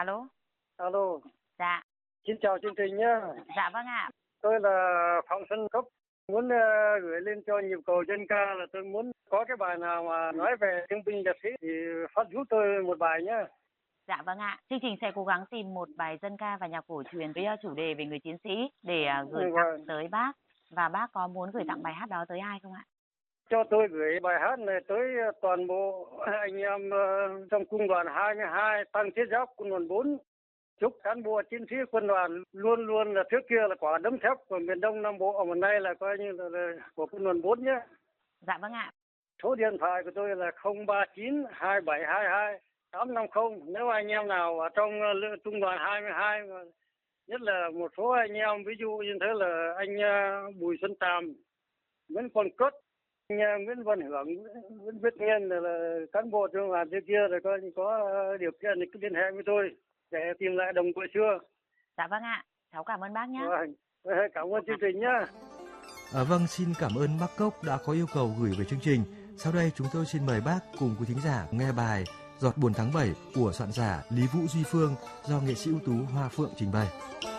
Alo. Alo, Dạ. xin chào chương trình nhé. Dạ vâng ạ. Tôi là Phạm Xuân Cấp, muốn gửi lên cho nhịp cầu dân ca là tôi muốn có cái bài nào mà nói về thương binh liệt sĩ thì phát giúp tôi một bài nhé. Dạ vâng ạ. Chương trình sẽ cố gắng tìm một bài dân ca và nhạc cổ truyền với chủ đề về người chiến sĩ để gửi tặng tới bác. Và bác có muốn gửi tặng bài hát đó tới ai không ạ? Cho tôi gửi bài hát này tới toàn bộ anh em trong quân đoàn 22, tăng thiết giáp quân đoàn 4. Chúc cán bộ chiến sĩ quân đoàn luôn luôn là trước kia là quả đấm thép của miền Đông Nam Bộ, mà nay là coi như là của quân đoàn 4 nhé. Dạ vâng ạ. Số điện thoại của tôi là 039 2722 850. Nếu anh em nào ở trong trung đoàn 22, nhất là một số anh em ví dụ như thế là anh Bùi Xuân Tàm, Nguyễn Quang Cất, anh Nguyễn Văn Hưởng, Nguyễn Viết Nghiên là cán bộ trung đoàn trước kia, rồi có điều kiện thì cứ liên hệ với tôi để tìm lại đồng đội xưa. Dạ vâng ạ. Cháu cảm ơn bác nhé. Cảm ơn chương trình nhé. Vâng, xin cảm ơn bác Cốc đã có yêu cầu gửi về chương trình. Sau đây chúng tôi xin mời bác cùng quý thính giả nghe bài Giọt buồn tháng 7 của soạn giả Lý Vũ Duy Phương do nghệ sĩ ưu tú Hoa Phượng trình bày.